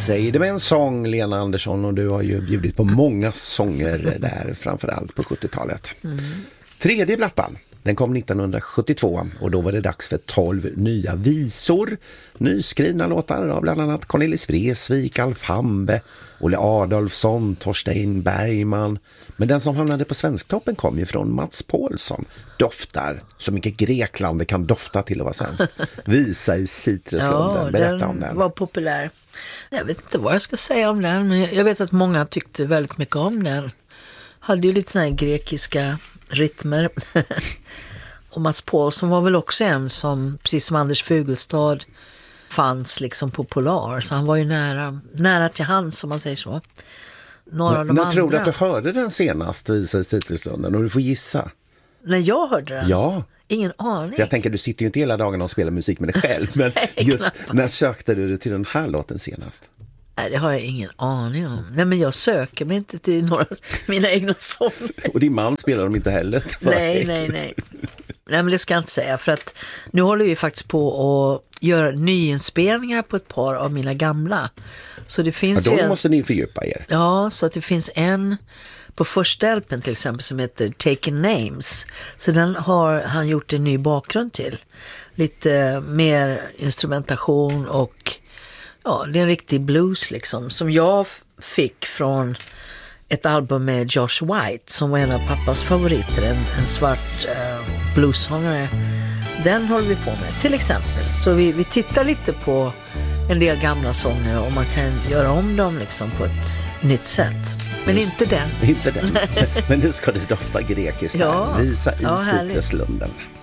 Säg det med en sång, Lena Andersson, och du har ju bjudit på många sånger där, framförallt på 70-talet. Tredje plattan, den kom 1972 och då var det dags för 12 nya visor. Nyskrivna låtar av bland annat Cornelis Vreeswijk, Alf Hambe, Olle Adolfsson, Torstein Bergman. Men den som hamnade på Svensktoppen kom ju från Mats Paulsson. Doftar, så mycket Grekland det kan dofta till att vara svensk. Visa i Citruslunden, berätta om den. Den var populär. Jag vet inte vad jag ska säga om den, men jag vet att många tyckte väldigt mycket om den. Hade ju lite såna här grekiska rytmer. Och Mats Paulsson var väl också en som, precis som Anders Fugelstad, fanns liksom popular. Så han var ju nära till hands, om man säger så. Några av de andra. Tror du att du hörde den senast, Visa i Citruslunden? Och du får gissa. När jag hörde den? Ja. Ingen aning. För jag tänker, du sitter ju inte hela dagen och spelar musik med dig själv. Men Nej, just knappast. när sökte du till den här låten senast? Nej, det har jag ingen aning om. Nej, men jag söker mig inte till några mina egna sånger. Och din man spelar dem inte heller? Nej. Nej, men det ska jag inte säga. För att nu håller vi faktiskt på att göra nyinspelningar på ett par av mina gamla. Så det finns då måste ni fördjupa er. Ja, så att det finns en på första LP:n till exempel som heter Taken Names. Så den har han gjort en ny bakgrund till. Lite mer instrumentation och ja, det är en riktig blues liksom. Som jag fick från ett album med Josh White som var en av pappas favoriter. En svart bluessångare. Den håller vi på med till exempel. Så vi tittar lite på en del gamla sånger och man kan göra om dem liksom på ett nytt sätt. Men inte den. Inte den. Men nu ska det dofta grekiskt. Ja. Visa i Ja, härligt. Citruslunden.